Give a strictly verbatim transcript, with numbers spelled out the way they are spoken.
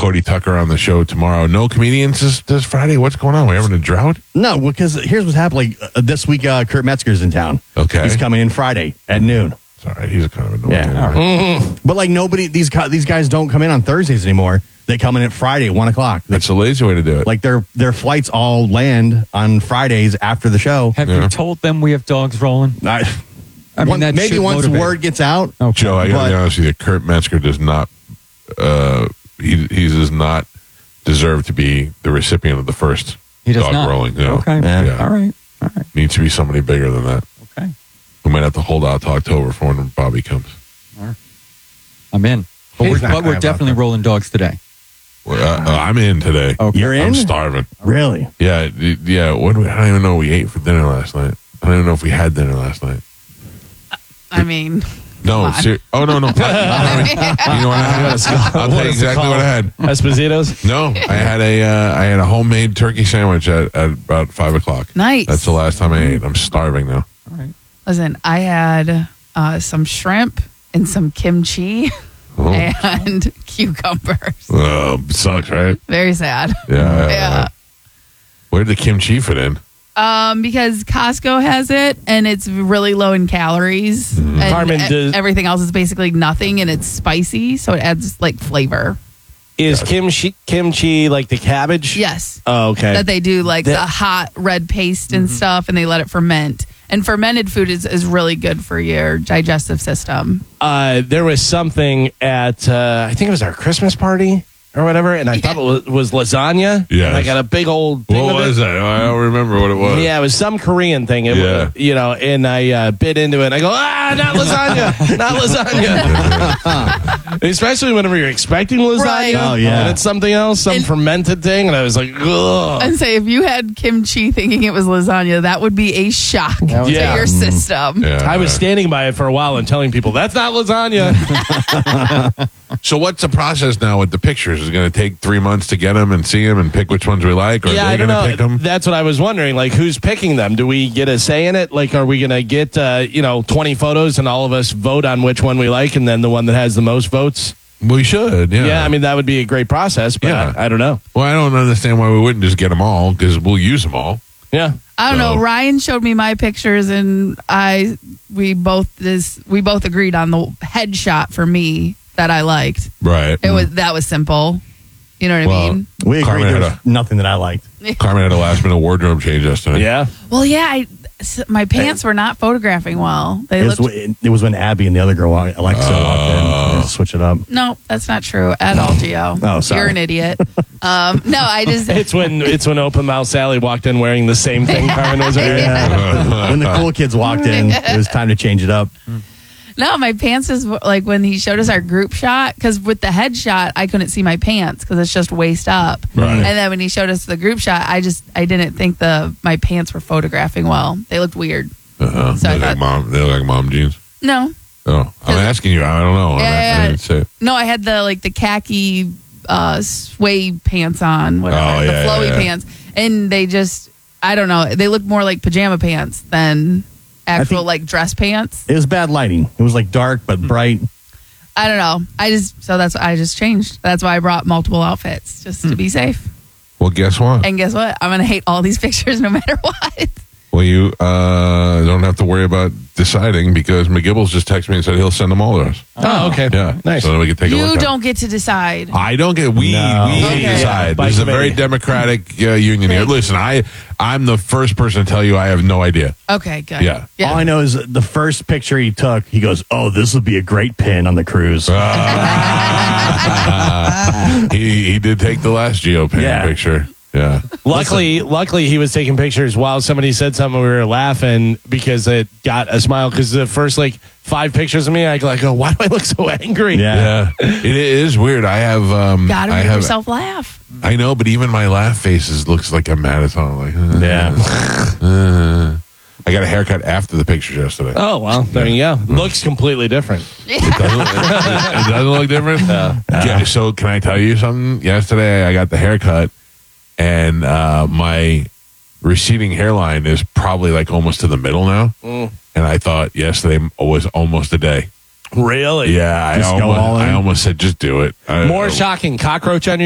Cody Tucker on the show tomorrow. No comedians this, this Friday. What's going on? We having a drought? No, because here's what's happening. Like, uh, this week, uh, Kurt Metzger's in town. Okay. He's coming in Friday at noon. Sorry, he's kind of annoying. Yeah. Anyway. But like nobody, these co- these guys don't come in on Thursdays anymore. They come in at Friday at one o'clock. They, That's a lazy way to do it. like their their flights all land on Fridays after the show. Have Yeah. you told them we have dogs rolling? I, I mean, one- that maybe should once motivate. word gets out. Okay. Joe, I got to But- be honest with you. Kurt Metzger does not, uh, he, he does not deserve to be the recipient of the first He does dog not. rolling. No. Okay. Yeah. Yeah. All right. All right. Needs to be somebody bigger than that. Okay. We might have to hold out to October for when Bobby comes. I'm in. But But we're we're, not gonna have definitely that. rolling dogs today. Well, uh, uh, I'm in today. Okay. You're in? I'm starving. Really? Yeah, d- yeah. What do we, I don't even know what we ate for dinner last night. I don't even know if we had dinner last night. I mean, No, on. ser- oh no, no. I mean, you know what I had? I'll tell you exactly what I had. Esposito's? No, I had a uh, I had a homemade turkey sandwich at, at about five o'clock. nice. That's the last time I ate. I'm starving now. All right. Listen, I had uh, some shrimp and some kimchi Oh, and cucumbers. oh sucks, right? Very sad. Yeah. Yeah. Where did the kimchi fit in? Um, because Costco has it and it's really low in calories. And Carmen, e- does- everything else is basically nothing and it's spicy, so it adds like flavor. Is kimchi, kimchi like the cabbage? Yes. Oh, okay. That they do like That- the hot red paste and stuff and they let it ferment. And fermented food is, is really good for your digestive system. uh, there was something at, uh, I think it was our Christmas party or whatever, and I thought it was, was lasagna. Yes. And I got a big old thing What of was it. that? I don't remember what it was. Yeah, it was some Korean thing. It Yeah. was, you know, and I uh, bit into it. And I go, ah, not lasagna, not lasagna. Especially whenever you're expecting lasagna. Right. Oh, yeah. And it's something else, some And- fermented thing. And I was like, ugh. And say if you had kimchi thinking it was lasagna, that would be a shock to Yeah. your system. Yeah. I was standing by it for a while and telling people, that's not lasagna. So what's the process now with the pictures? Is it going to take three months to get them and see them and pick which ones we like, or yeah, are I they don't going to know. pick them? That's what I was wondering. Like, who's picking them? Do we get a say in it? Like, are we going to get, uh, you know, twenty photos and all of us vote on which one we like, and then the one that has the most votes? We should. Yeah. Yeah, I mean, that would be a great process, but Yeah. I, I don't know. Well, I don't understand why we wouldn't just get them all because we'll use them all. Yeah. I don't So- know. Ryan showed me my pictures, and I we both this we both agreed on the headshot for me that I liked. Right. It was that was simple. You know what Well, I mean? We agreed Carmen there had was nothing that I liked. Carmen had a last minute wardrobe change yesterday. Yeah. Well, yeah. I, s- my pants were not photographing well. They It was, looked. w- it was when Abby and the other girl, Alexa, walked in. I had to switch it up. No, that's not true at all, Gio. Oh, sorry. You're an idiot. Um, no, I just. It's when it's when Open Mouth Sally walked in wearing the same thing Carmen was wearing. Yeah. When the cool kids walked in, it was time to change it up. No, my pants is like when he showed us our group shot, because with the headshot, I couldn't see my pants because it's just waist up. Right. And then when he showed us the group shot, I just, I didn't think the my pants were photographing well. They looked weird. Uh-huh. So they I look like thought- mom. They look like mom jeans. No, Oh, I'm asking you. I don't know. I'm Yeah, not- yeah, I yeah. didn't say it. no, I had the like the khaki uh, suede pants on, whatever, Oh, the yeah, yeah, flowy yeah. pants, and they just, I don't know, they look more like pajama pants than actual think- like dress pants. It was bad lighting. It was like dark but bright. I don't know. I just so that's I just changed. That's why I brought multiple outfits just to be safe. Well, guess what? And guess what? I'm gonna hate all these pictures no matter what. Well, you uh, don't have to worry about deciding because McGibbles just texted me and said he'll send them all to us. Oh, okay. Yeah. Nice. So then we can take a look You at don't get to decide. I don't get we No. we Okay. decide. By This is a very committee. democratic uh, union here. Great. Listen, I I'm the first person to tell you I have no idea. Okay, good. Yeah. yeah. All I know is the first picture he took, he goes, "Oh, this would be a great pin on the cruise." he he did take the last GeoPan Yeah. picture. Yeah. Luckily, luckily he was taking pictures while somebody said something. We were laughing because it got a smile. Because the first like five pictures of me, I like go, why do I look so angry? Yeah. Yeah. It is weird. I have um Gotta I make have yourself laugh. I know, but even my laugh faces looks like I'm mad at something. Like, uh, Yeah. uh. I got a haircut after the pictures yesterday. Oh well, there you go. Looks completely different. It doesn't, it, it doesn't look different. Yeah, so can I tell you something? Yesterday I got the haircut, and uh, my receding hairline is probably like almost to the middle now. Mm. And I thought yesterday was almost a day. Really? Yeah, I Just go almost, all in? I almost said just do it. I- More shocking, cockroach on your